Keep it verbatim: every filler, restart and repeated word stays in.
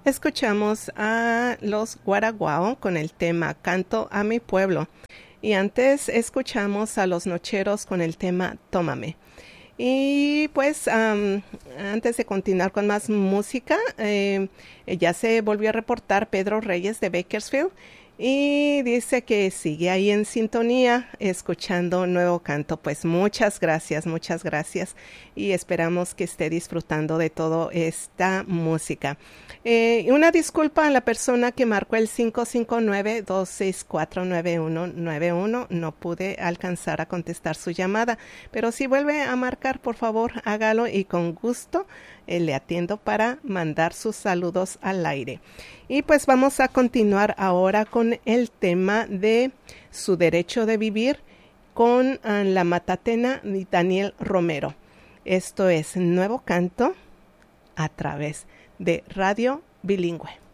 Escuchamos a los Guaraguao con el tema Canto a mi pueblo. Y antes escuchamos a los Nocheros con el tema Tómame. Y pues um, antes de continuar con más música, eh, ya se volvió a reportar Pedro Reyes de Bakersfield y dice que sigue ahí en sintonía escuchando Nuevo Canto. Pues muchas gracias, muchas gracias y esperamos que esté disfrutando de toda esta música. Eh, una disculpa a la persona que marcó el cinco cinco nueve, dos seis cuatro, nueve uno nueve uno. No pude alcanzar a contestar su llamada, pero si vuelve a marcar, por favor, hágalo y con gusto eh, le atiendo para mandar sus saludos al aire. Y pues vamos a continuar ahora con el tema de Su Derecho de Vivir con uh, la matatena de Daniel Romero. Esto es Nuevo Canto a través de Radio Bilingüe.